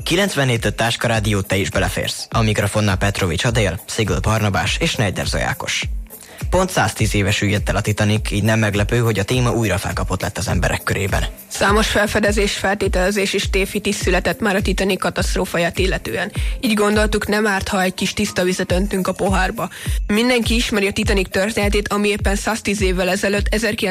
94 Táska Rádió, te is beleférsz. A mikrofonnál Petrovics Adél, Szigl Barnabás és Schneider Zajákos. Pont 110 éve süllyedt el a Titanic, így nem meglepő, hogy a téma újra felkapott lett az emberek körében. Számos felfedezés, feltételezés és tévhit is született már a Titanic katasztrófáját illetően. Így gondoltuk, nem árt, ha egy kis tiszta vizet öntünk a pohárba. Mindenki ismeri a Titanic történetét, ami éppen 110 évvel ezelőtt,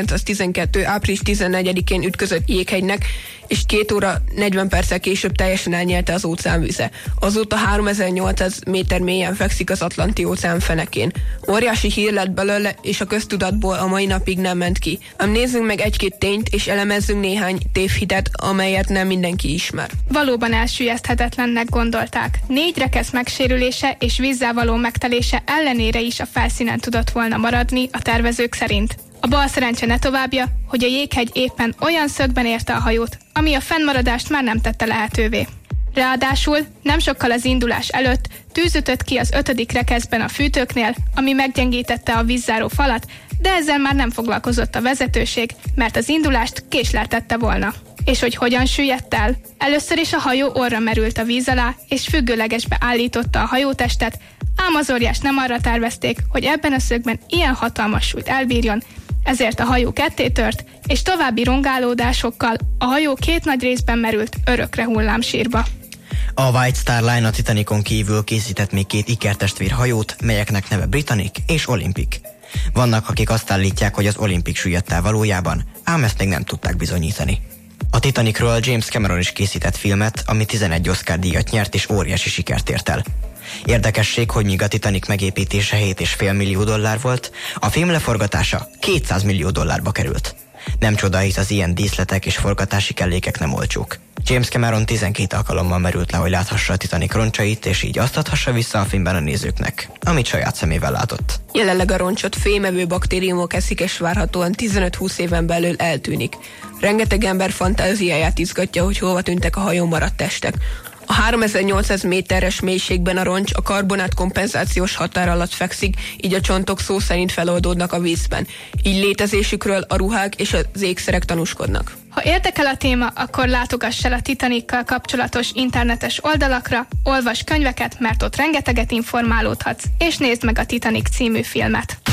1912. április 14-én ütközött jéghegynek, és 2 óra 40 perccel később teljesen elnyelte az óceán vize. Azóta 3800 méter mélyen fekszik az Atlanti óceán fenekén. Óriási hír lett belőle, és a köztudatból a mai napig nem ment ki. Ám nézzünk meg egy-két tényt, és elemezzünk néhány tévhitet, amelyet nem mindenki ismer. Valóban elsüllyeszthetetlennek gondolták. 4 rekesz megsérülése és vízzel való megtelése ellenére is a felszínen tudott volna maradni a tervezők szerint. A bal szerencse ne továbbja, hogy a jéghegy éppen olyan szögben érte a hajót, ami a fennmaradást már nem tette lehetővé. Ráadásul nem sokkal az indulás előtt tűz ütött ki az 5. rekeszben a fűtőknél, ami meggyengítette a vízzáró falat, de ezzel már nem foglalkozott a vezetőség, mert az indulást késleltette volna. És hogy hogyan süllyedt el? Először is a hajó orra merült a víz alá, és függőlegesbe állította a hajótestet, ám az óriást nem arra tervezték, hogy ebben a szögben ilyen hatalmas súlyt elbírjon, ezért a hajó ketté tört, és további rongálódásokkal a hajó 2 nagy részben merült örökre hullámsírba. A White Star Line a Titanicon kívül készített még 2 ikertestvér hajót, melyeknek neve Britannic és Olympic. Vannak, akik azt állítják, hogy az Olympic süllyedt el valójában, ám ezt még nem tudták bizonyítani. A Titanicról James Cameron is készített filmet, ami 11 Oscar díjat nyert és óriási sikert ért el. Érdekesség, hogy míg a Titanic megépítése $7,5 millió volt, a film leforgatása $200 millió került. Nem csoda, hisz az ilyen díszletek és forgatási kellékek nem olcsók. James Cameron 12 alkalommal merült le, hogy láthassa a Titanic roncsait, és így azt adhassa vissza a filmben a nézőknek, amit saját szemével látott. Jelenleg a roncsot fémevő baktériumok eszik, és várhatóan 15-20 éven belül eltűnik. Rengeteg ember fantáziáját izgatja, hogy hova tűntek a hajón maradt testek. A 3800 méteres mélységben a roncs a karbonát kompenzációs határ alatt fekszik, így a csontok szó szerint feloldódnak a vízben. Így létezésükről a ruhák és az ékszerek tanúskodnak. Ha érdekel a téma, akkor látogass el a Titanic-kal kapcsolatos internetes oldalakra, olvasd könyveket, mert ott rengeteget informálódhatsz, és nézd meg a Titanic című filmet.